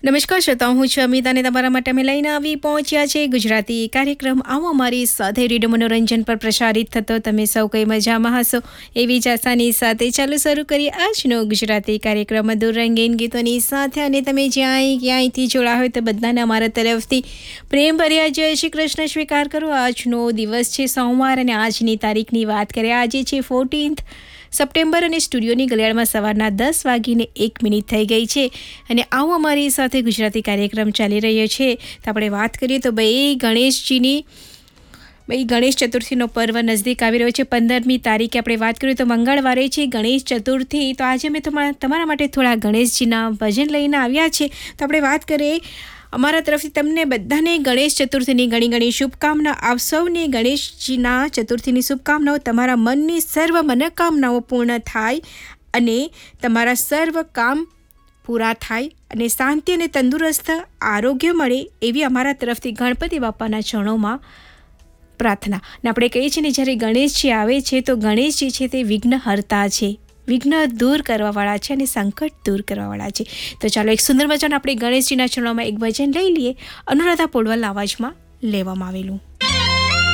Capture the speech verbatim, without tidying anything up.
નમસ્કાર શ્રોતાઓ, હું છું અમિત અને તમારા માટે અમે લઈને આવી પહોંચ્યા છે ગુજરાતી કાર્યક્રમ આવો અમારી સાથે રેડિયો મનોરંજન પર પ્રસારિત થતો. તમે સૌ કંઈ મજામાં હશો એવી જ આશાની સાથે ચાલો શરૂ કરીએ આજનો ગુજરાતી કાર્યક્રમ મધુર રંગીન ગીતોની સાથે. અને તમે જ્યાં ક્યાંયથી જોડા હોય તો બધાને અમારા તરફથી પ્રેમ ભર્યા જય શ્રી કૃષ્ણ સ્વીકાર કરો. આજનો દિવસ છે સોમવાર અને આજની તારીખની વાત કરીએ. આજે છે ફોર્ટીન્થ સપ્ટેમ્બર અને સ્ટુડિયોની ઘડિયાળમાં સવારના દસ વાગીને એક મિનિટ થઈ ગઈ છે. અને આવો અમારી સાથે ગુજરાતી કાર્યક્રમ ચાલી રહ્યો છે. તો આપણે વાત કરીએ તો ભાઈ ગણેશજીની ભાઈ ગણેશ ચતુર્થીનો પર્વ નજદીક આવી રહ્યો છે. પંદરમી તારીખે આપણે વાત કરીએ તો મંગળવારે છે ગણેશ ચતુર્થી. તો આજે મેં તમારા માટે થોડા ગણેશજીના ભજન લઈને આવ્યા છે. તો આપણે વાત કરીએ અમારા તરફથી તમને બધાને ગણેશ ચતુર્થીની ઘણી ઘણી શુભકામના. આપ સૌને ગણેશજીના ચતુર્થીની શુભકામનાઓ. તમારા મનની સર્વ મનોકામનાઓ પૂર્ણ થાય અને તમારા સર્વ કામ પૂરા થાય અને શાંતિ અને તંદુરસ્ત આરોગ્ય મળે એવી અમારા તરફથી ગણપતિ બાપાના ચરણોમાં પ્રાર્થના. ને આપણે કહીએ છીએ ને, જ્યારે ગણેશજી આવે છે તો ગણેશજી છે તે વિઘ્નહર્તા છે, વિઘ્ન દૂર કરવાવાળા છે અને સંકટ દૂર કરવાવાળા છે. તો ચાલો એક સુંદર મજાનું આપણે ગણેશજીના ચરણોમાં એક ભજન લઈ લઈએ. અનુરાધા પોડવલના અવાજમાં લેવામાં આવેલું.